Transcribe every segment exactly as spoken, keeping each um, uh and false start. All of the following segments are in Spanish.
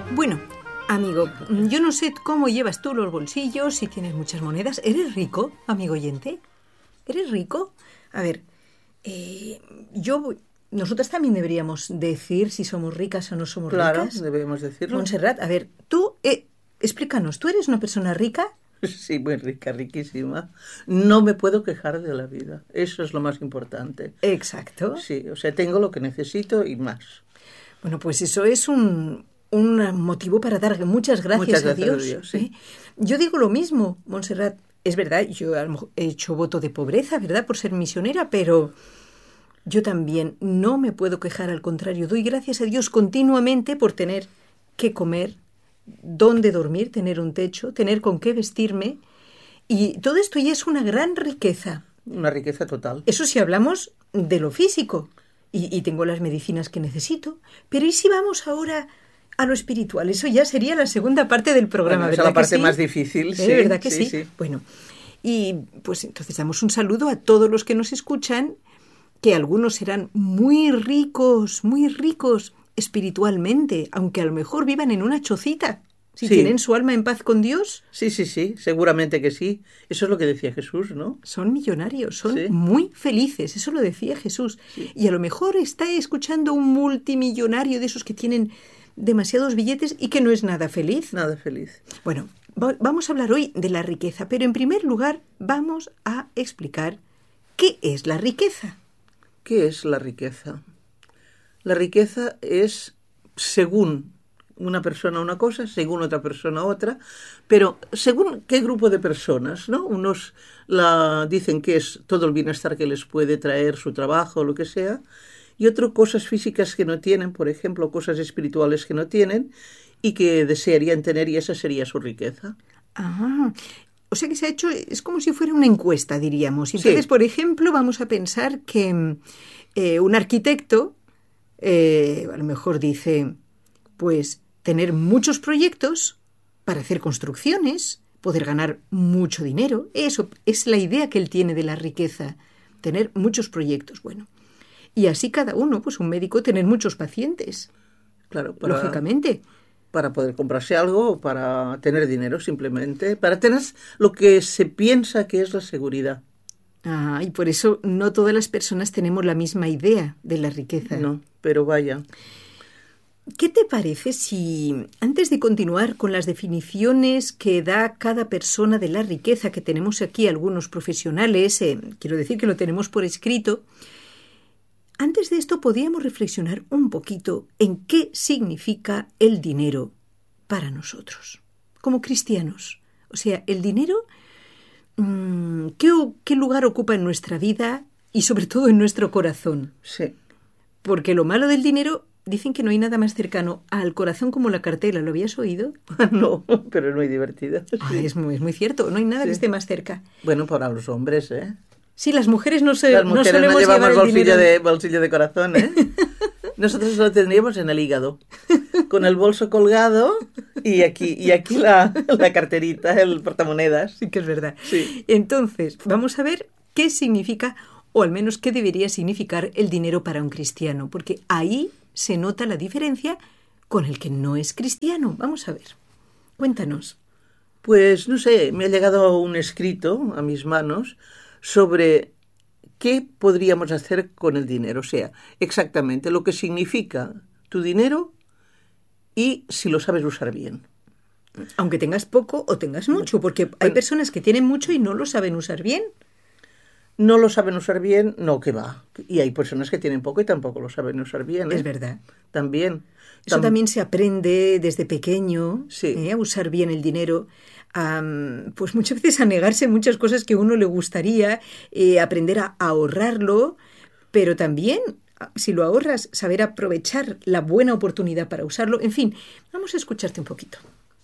Bueno, amigo, yo no sé cómo llevas tú los bolsillos, si tienes muchas monedas. ¿Eres rico, amigo oyente? ¿Eres rico? A ver, eh, yo... Nosotras también deberíamos decir si somos ricas o no somos claro, ricas. Claro, debemos decirlo. Montserrat, a ver, tú, eh, explícanos, ¿tú eres una persona rica? Sí, muy rica, riquísima. No me puedo quejar de la vida. Eso es lo más importante. Exacto. Sí, o sea, tengo lo que necesito y más. Bueno, pues eso es un, un motivo para dar muchas gracias, muchas a gracias Dios. A Dios sí. ¿eh? Yo digo lo mismo, Montserrat. Es verdad, yo he hecho voto de pobreza, ¿verdad?, por ser misionera, pero... Yo también no me puedo quejar, al contrario, doy gracias a Dios continuamente por tener qué comer, dónde dormir, tener un techo, tener con qué vestirme. Y todo esto ya es una gran riqueza. Una riqueza total. Eso si hablamos de lo físico. Y, y tengo las medicinas que necesito. Pero ¿y si vamos ahora a lo espiritual? Eso ya sería la segunda parte del programa, bueno, ¿verdad? Esa es la parte sí? más difícil, ¿Eh? sí. ¿Verdad que sí, sí? sí? Bueno, y pues entonces damos un saludo a todos los que nos escuchan, que algunos serán muy ricos, muy ricos espiritualmente, aunque a lo mejor vivan en una chocita. Si sí. tienen su alma en paz con Dios. Sí, sí, sí, seguramente que sí. Eso es lo que decía Jesús, ¿no? Son millonarios, son sí. muy felices, eso lo decía Jesús. Sí. Y a lo mejor está escuchando un multimillonario de esos que tienen demasiados billetes y que no es nada feliz. Nada feliz. Bueno, va- vamos a hablar hoy de la riqueza, pero en primer lugar vamos a explicar qué es la riqueza. ¿Qué es la riqueza? La riqueza es, según una persona una cosa, según otra persona otra, pero según qué grupo de personas, ¿no? Unos la dicen que es todo el bienestar que les puede traer su trabajo o lo que sea, y otros cosas físicas que no tienen, por ejemplo, cosas espirituales que no tienen y que desearían tener, y esa sería su riqueza. Ah, o sea que se ha hecho, es como si fuera una encuesta, diríamos. Entonces, Sí. por ejemplo, vamos a pensar que eh, un arquitecto eh, a lo mejor dice, pues, tener muchos proyectos para hacer construcciones, poder ganar mucho dinero. Eso es la idea que él tiene de la riqueza, tener muchos proyectos. Bueno, y así cada uno, pues un médico, tener muchos pacientes. Claro, para... Lógicamente. Para poder comprarse algo o para tener dinero, simplemente. Para tener lo que se piensa que es la seguridad. Ah, y por eso no todas las personas tenemos la misma idea de la riqueza. No, pero vaya. ¿Qué te parece si, antes de continuar con las definiciones que da cada persona de la riqueza, que tenemos aquí algunos profesionales, eh, quiero decir que lo tenemos por escrito, antes de esto podríamos reflexionar un poquito en qué significa el dinero para nosotros, como cristianos? O sea, el dinero, mmm, ¿qué, ¿qué lugar ocupa en nuestra vida y sobre todo en nuestro corazón? Sí. Porque lo malo del dinero, dicen que no hay nada más cercano al corazón como la cartera. ¿Lo habías oído? No, pero es muy divertida. Sí. Ah, es, muy, es muy cierto, no hay nada Sí. que esté más cerca. Bueno, para los hombres, ¿eh? Sí, las mujeres no, se, las mujeres no solemos no llevamos llevar el bolsillo dinero. de, bolsillo de corazón, ¿eh? Nosotros lo tendríamos en el hígado, con el bolso colgado y aquí, y aquí la, la carterita, el portamonedas. Sí que es verdad. Sí. Entonces, vamos a ver qué significa, o al menos qué debería significar el dinero para un cristiano, porque ahí se nota la diferencia con el que no es cristiano. Vamos a ver, cuéntanos. Pues, no sé, me ha llegado un escrito a mis manos sobre qué podríamos hacer con el dinero, o sea, exactamente lo que significa tu dinero y si lo sabes usar bien. Aunque tengas poco o tengas mucho, porque hay bueno, personas que tienen mucho y no lo saben usar bien. No lo saben usar bien, no, que va. Y hay personas que tienen poco y tampoco lo saben usar bien, ¿eh? Es verdad. También. Eso Tam- también se aprende desde pequeño, Sí. ¿eh? A usar bien el dinero, a, pues muchas veces a negarse muchas cosas que a uno le gustaría, eh, aprender a ahorrarlo, pero también, si lo ahorras, saber aprovechar la buena oportunidad para usarlo. En fin, vamos a escucharte un poquito.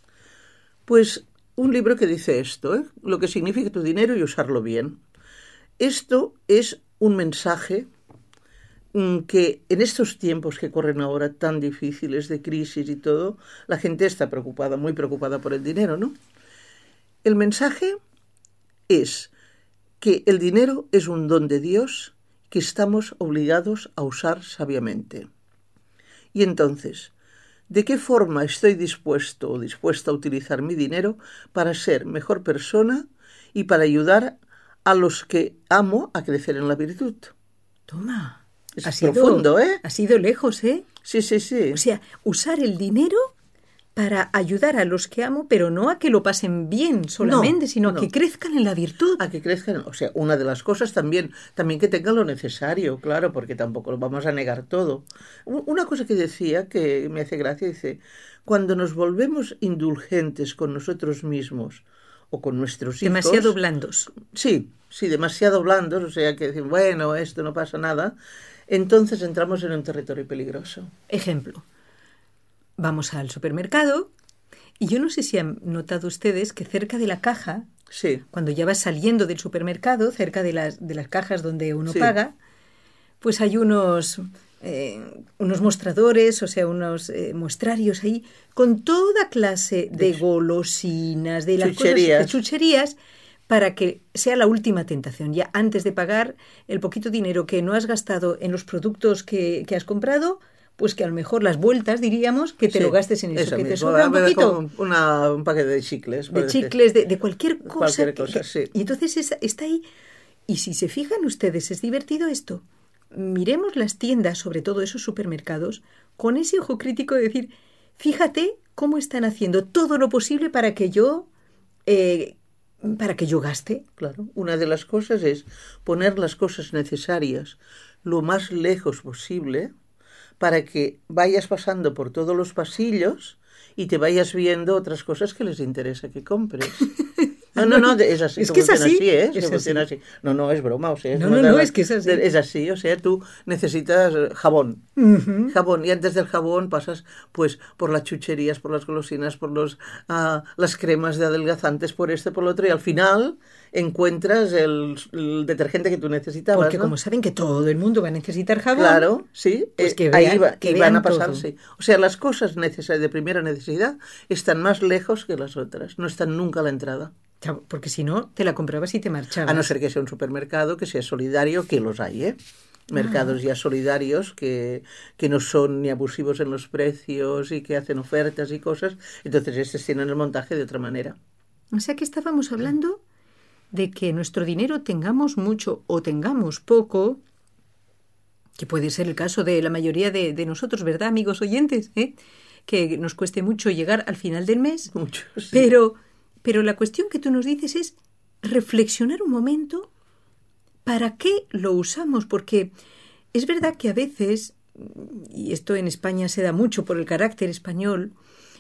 Pues un libro que dice esto, ¿eh? Lo que significa tu dinero y usarlo bien. Esto es un mensaje que en estos tiempos que corren ahora tan difíciles de crisis y todo, la gente está preocupada, muy preocupada por el dinero, ¿no? El mensaje es que el dinero es un don de Dios que estamos obligados a usar sabiamente. Y entonces, ¿De qué forma estoy dispuesto o dispuesta a utilizar mi dinero para ser mejor persona y para ayudar a los que amo a crecer en la virtud? Toma. Es ha sido, profundo, ¿eh? Ha sido lejos, ¿eh? Sí, sí, sí. O sea, usar el dinero para ayudar a los que amo, pero no a que lo pasen bien solamente, no, sino no. a que crezcan en la virtud. A que crezcan, o sea, una de las cosas también, también que tengan lo necesario, claro, porque tampoco lo vamos a negar todo. Una cosa que decía, que me hace gracia, dice, cuando nos volvemos indulgentes con nosotros mismos o con nuestros hijos... Demasiado blandos. Sí, sí, demasiado blandos, o sea, que decir, bueno, esto no pasa nada, entonces entramos en un territorio peligroso. Ejemplo. Vamos al supermercado y yo no sé si han notado ustedes que cerca de la caja, sí. cuando ya vas saliendo del supermercado, cerca de las, de las cajas donde uno sí. paga, pues hay unos, eh, unos mostradores, o sea, unos eh, muestrarios ahí, con toda clase de, de golosinas, de las chucherías. cosas, de chucherías, para que sea la última tentación. Ya antes de pagar el poquito dinero que no has gastado en los productos que, que has comprado, pues que a lo mejor las vueltas, diríamos, que te sí, lo gastes en eso, eso que mismo. Te sobra un poquito. Una, un paquete de chicles. De chicles, de, de cualquier cosa. Cualquier que, cosa, que, sí. Y entonces es, está ahí. Y si se fijan ustedes, es divertido esto. Miremos las tiendas, sobre todo esos supermercados, con ese ojo crítico de decir, fíjate cómo están haciendo todo lo posible para que yo... Eh, para que yo gaste. Claro, una de las cosas es poner las cosas necesarias lo más lejos posible para que vayas pasando por todos los pasillos y te vayas viendo otras cosas que les interesa que compres. No, no, no, es así. Es que es así. así ¿eh? Es funciona así. así. No, no, es broma. O sea, es no, no, no, las, es que es así. Es así, o sea, tú necesitas jabón. Uh-huh. Jabón. Y antes del jabón pasas pues por las chucherías, por las golosinas, por los uh, las cremas de adelgazantes, por este, por lo otro. Y al final encuentras el, el detergente que tú necesitabas. Porque ¿no? como saben que todo el mundo va a necesitar jabón. Claro, sí. Pues que eh, vean, ahí va, que y van a todo. pasar, sí. O sea, las cosas necesarias de primera necesidad están más lejos que las otras. No están nunca a la entrada. Porque si no, te la comprabas y te marchabas. A no ser que sea un supermercado que sea solidario, que los hay, ¿eh? Mercados ah. ya solidarios que, que no son ni abusivos en los precios y que hacen ofertas y cosas. Entonces, estos tienen el montaje de otra manera. O sea que estábamos hablando de que nuestro dinero tengamos mucho o tengamos poco, que puede ser el caso de la mayoría de, de nosotros, ¿verdad, amigos oyentes? ¿Eh? Que nos cueste mucho llegar al final del mes. Mucho, sí. Pero... Pero la cuestión que tú nos dices es reflexionar un momento para qué lo usamos, porque es verdad que a veces, y esto en España se da mucho por el carácter español,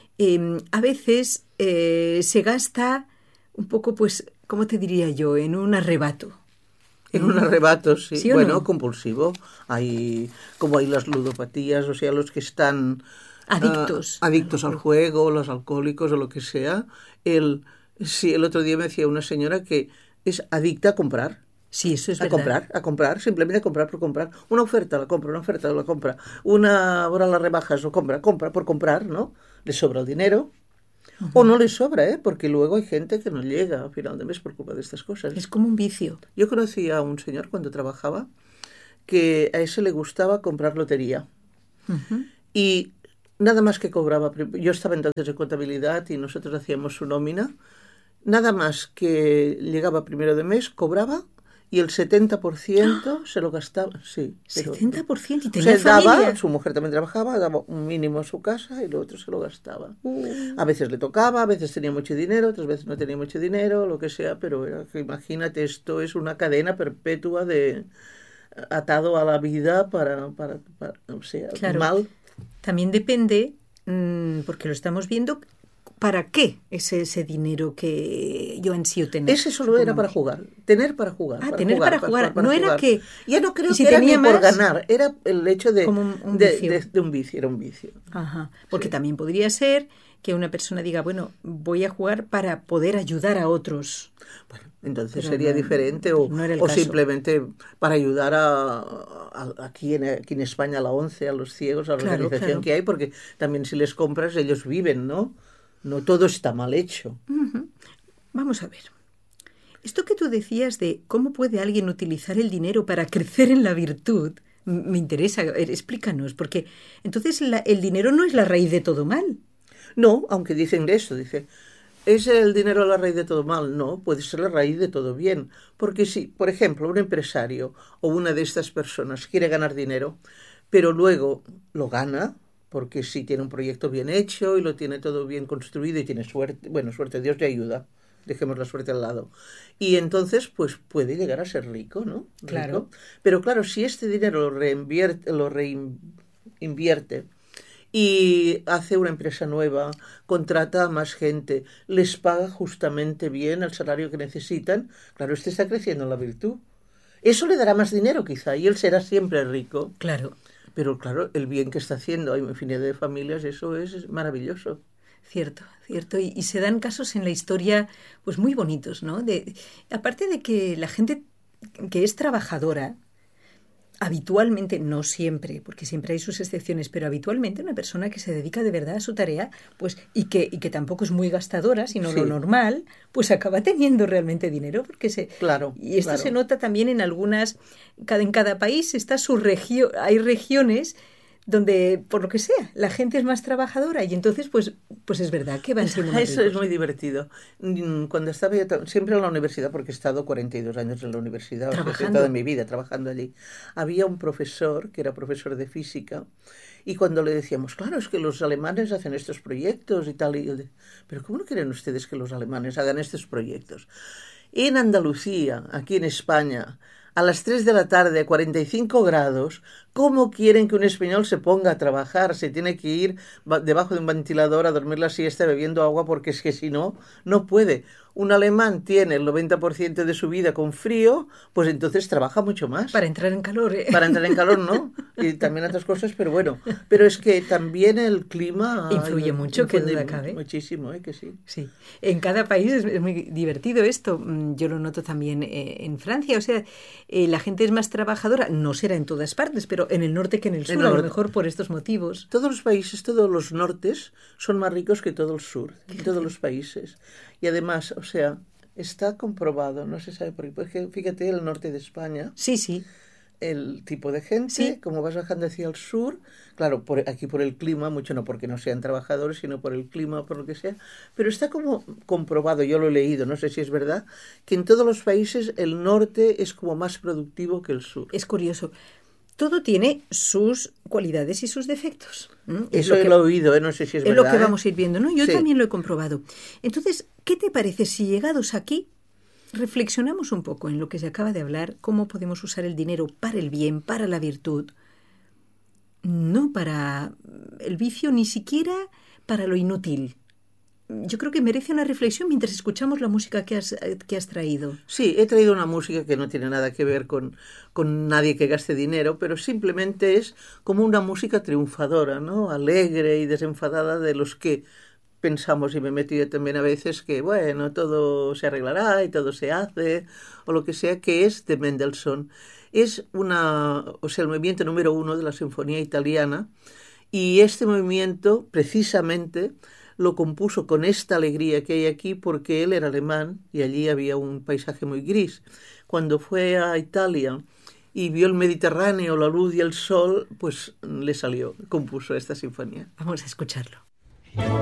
eh, a veces eh, se gasta un poco, pues, ¿cómo te diría yo?, en un arrebato. En un arrebato, sí. ¿Sí o bueno, no? Compulsivo. Hay, como hay las ludopatías, o sea, los que están... Adictos. Uh, adictos al juego, los alcohólicos o lo que sea. El, sí, el otro día me decía una señora que es adicta a comprar. Sí, eso es a verdad. A comprar, a comprar, simplemente a comprar por comprar. Una oferta la compra, una oferta la compra. Una hora las rebajas lo compra, compra por comprar, ¿no? Le sobra el dinero. Uh-huh. O no le sobra, ¿eh? Porque luego hay gente que no llega a final de mes por culpa de estas cosas. Es como un vicio. Yo conocí a un señor cuando trabajaba que a ese le gustaba comprar lotería. Uh-huh. Y nada más que cobraba, yo estaba entonces en contabilidad y nosotros hacíamos su nómina, nada más que llegaba primero de mes, cobraba y el setenta por ciento se lo gastaba. Sí, pero, setenta por ciento y tenía o sea, familia. Daba, su mujer también trabajaba, daba un mínimo a su casa y lo otro se lo gastaba. Uh. A veces le tocaba, a veces tenía mucho dinero, otras veces no tenía mucho dinero, lo que sea, pero era, imagínate, esto es una cadena perpetua de atado a la vida para, para, para o sea, claro. mal. También depende, mmm, porque lo estamos viendo, ¿para qué es ese dinero que yo ansío tener? Ese solo supongamos. Era para jugar, tener para jugar. Ah, para tener jugar, para, para jugar. jugar, para no jugar. era que... Ya no creo si que era ni más, por ganar, era el hecho de... Como un, un de, vicio. De, de un vicio, era un vicio. Ajá, porque sí. También podría ser que una persona diga, bueno, voy a jugar para poder ayudar a otros. Bueno, entonces Pero sería no, diferente o, no o simplemente para ayudar a, a, aquí, en, aquí en España a la ONCE, a los ciegos, a la claro, organización claro. que hay, porque también si les compras ellos viven, ¿no? No todo está mal hecho. Uh-huh. Vamos a ver. Esto que tú decías de cómo puede alguien utilizar el dinero para crecer en la virtud, me interesa. Explícanos, porque entonces la, el dinero no es la raíz de todo mal. No, aunque dicen de esto, dice, ¿es el dinero la raíz de todo mal? No, puede ser la raíz de todo bien. Porque si, por ejemplo, un empresario o una de estas personas quiere ganar dinero, pero luego lo gana, porque sí tiene un proyecto bien hecho y lo tiene todo bien construido y tiene suerte, bueno, suerte, Dios le ayuda, dejemos la suerte al lado. Y entonces, pues puede llegar a ser rico, ¿no? Rico. Claro. Pero claro, si este dinero lo reinvierte, lo reinvierte y hace una empresa nueva, contrata a más gente, les paga justamente bien el salario que necesitan, claro, este está creciendo en la virtud. Eso le dará más dinero quizá y él será siempre rico. Claro. Pero claro, el bien que está haciendo a infinidad de familias, eso es maravilloso. Cierto, cierto. Y, y se dan casos en la historia pues muy bonitos, ¿no? De, aparte de que la gente que es trabajadora, habitualmente, no siempre, porque siempre hay sus excepciones, pero habitualmente una persona que se dedica de verdad a su tarea, pues, y que, y que tampoco es muy gastadora, sino sí. lo normal, pues acaba teniendo realmente dinero, porque se... Claro. Y esto claro. se nota también en algunas, cada, en cada país está su región, hay regiones donde, por lo que sea, la gente es más trabajadora y entonces, pues, pues es verdad que van siendo más Eso ricos. es muy divertido. Cuando estaba yo siempre en la universidad, porque he estado cuarenta y dos años en la universidad, o sea, toda mi vida trabajando allí, había un profesor que era profesor de física y cuando le decíamos, claro, es que los alemanes hacen estos proyectos y tal, y él, pero ¿cómo no quieren ustedes que los alemanes hagan estos proyectos? En Andalucía, aquí en España, a las tres de la tarde, a cuarenta y cinco grados, ¿cómo quieren que un español se ponga a trabajar? Se tiene que ir debajo de un ventilador a dormir la siesta bebiendo agua porque es que si no, no puede. Un alemán tiene el noventa por ciento de su vida con frío, pues entonces trabaja mucho más. Para entrar en calor. ¿eh? Para entrar en calor, ¿no? Y también otras cosas, pero bueno. Pero es que también el clima... Influye ay, mucho, influye que duda cabe. Muchísimo, ¿eh? Que sí. Sí. En cada país es, es muy divertido esto. Yo lo noto también eh, en Francia. O sea, eh, la gente es más trabajadora. No será en todas partes, pero en el norte que en el sur, en a lo mejor por estos motivos. Todos los países, todos los nortes son más ricos que todo el sur, Fíjate. todos los países. Y además, o sea, está comprobado, no se sabe por qué, porque fíjate, el norte de España, sí, sí, el tipo de gente, sí. como vas bajando hacia el sur, claro, por, aquí por el clima, mucho no porque no sean trabajadores, sino por el clima o por lo que sea, pero está como comprobado, yo lo he leído, no sé si es verdad, que en todos los países el norte es como más productivo que el sur. Es curioso. Todo tiene sus cualidades y sus defectos. ¿Mm? Eso lo, que, lo he oído, ¿eh? No sé si es, es verdad. Es lo que ¿eh? vamos a ir viendo, ¿no? Yo sí. también lo he comprobado. Entonces, ¿qué te parece si llegados aquí reflexionamos un poco en lo que se acaba de hablar, cómo podemos usar el dinero para el bien, para la virtud, no para el vicio, ni siquiera para lo inútil? Yo creo que merece una reflexión mientras escuchamos la música que has, que has traído. Sí, he traído una música que no tiene nada que ver con, con nadie que gaste dinero, pero simplemente es como una música triunfadora, ¿no? Alegre y desenfadada de los que pensamos, y me he metido también a veces, que bueno, todo se arreglará y todo se hace, o lo que sea, que es de Mendelssohn. Es una, o sea, el movimiento número uno de la Sinfonía Italiana, y este movimiento, precisamente, lo compuso con esta alegría que hay aquí porque él era alemán y allí había un paisaje muy gris. Cuando fue a Italia y vio el Mediterráneo, la luz y el sol, pues le salió, compuso esta sinfonía. Vamos a escucharlo.